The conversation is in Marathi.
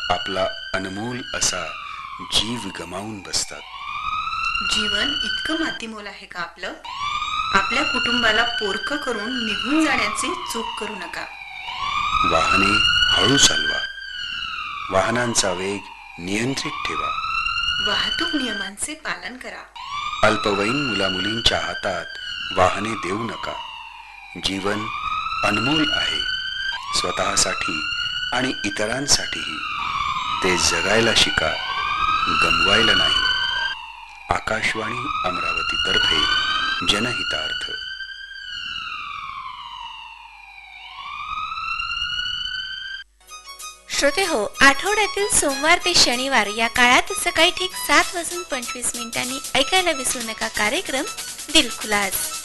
आपला अनमोल असा जीव गमावून बसतात. जीवन इतकं मातीमोल आहे का आपलं? आपल्या कुटुंबाला पोरकं करून निघून जाण्याची चूक करू नका. वाहने हळू चालवा. वाहनांचा वेग नियंत्रित ठेवा. वाहतूक नियमांचे पालन करा. अल्पवयीन मुलामुलींच्या हातात वाहने देऊ नका. जीवन अनमोल आहे. स्वतःसाठी आणि इतरांसाठीही. ते जगायला शिका, गमवायला नाही. आकाशवाणी अमरावती तर्फे जनहितार्थ. श्रोते हो, आठवड्यातील सोमवार ते शनिवार या काळात सकाळी ठीक 7:25 ऐकायला विसरू नका कार्यक्रम दिलखुलास.